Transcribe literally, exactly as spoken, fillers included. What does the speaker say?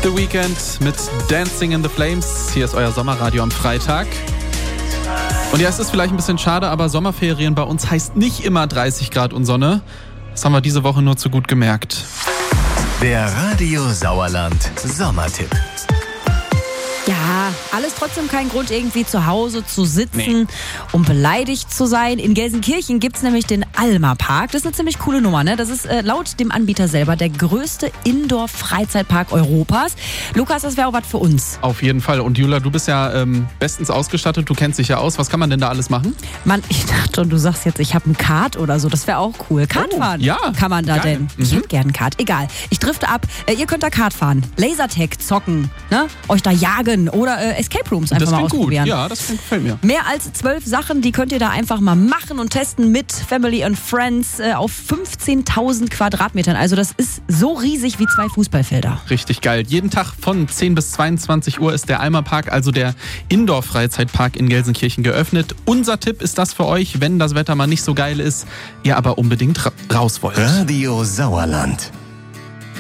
The Weeknd mit Dancing in the Flames. Hier ist euer Sommerradio am Freitag. Und ja, es ist vielleicht ein bisschen schade, aber Sommerferien bei uns heißt nicht immer dreißig Grad und Sonne. Das haben wir diese Woche nur zu gut gemerkt. Der Radio Sauerland Sommertipp. Ja, alles trotzdem kein Grund, irgendwie zu Hause zu sitzen, Nee. um beleidigt zu sein. In Gelsenkirchen gibt's nämlich den Alma-Park. Das ist eine ziemlich coole Nummer, ne? Das ist äh, laut dem Anbieter selber der größte Indoor-Freizeitpark Europas. Lukas, das wäre auch was für uns. Auf jeden Fall. Und Jula, du bist ja ähm, bestens ausgestattet, du kennst dich ja aus. Was kann man denn da alles machen? Mann, ich dachte schon, du sagst jetzt, ich habe einen Kart oder so. Das wäre auch cool. Kart Oh, fahren. ja. Kann man da Geil. denn? Ich Mhm. hätte gern einen Kart. Egal. Ich drifte ab. Äh, ihr könnt da Kart fahren. Lasertag zocken. Ne? Euch da jagen. Oder äh, Escape Rooms einfach Das mal klingt gut. ausprobieren. Ja, das gefällt mir. Mehr als zwölf Sachen, die könnt ihr da einfach mal machen und testen mit Family and Friends äh, auf fünfzehntausend Quadratmetern. Also das ist so riesig wie zwei Fußballfelder. Richtig geil. Jeden Tag von zehn bis zweiundzwanzig Uhr ist der Alma-Park, also der Indoor-Freizeitpark in Gelsenkirchen, geöffnet. Unser Tipp ist das für euch, wenn das Wetter mal nicht so geil ist, ihr aber unbedingt ra- raus wollt. Radio Sauerland.